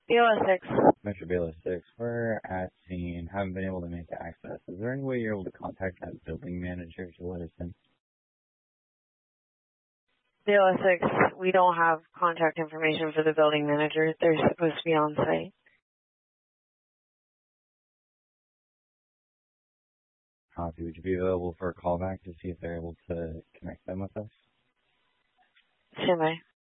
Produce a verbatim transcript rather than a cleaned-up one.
B O S six. Metro B L S six, we're at scene, haven't been able to make access. Is there any way you're able to contact that building manager to let us in? B O S six, we don't have contact information for the building manager. They're supposed to be on site. Copy. Would you be available for a callback to see if they're able to connect them with us? Stand by.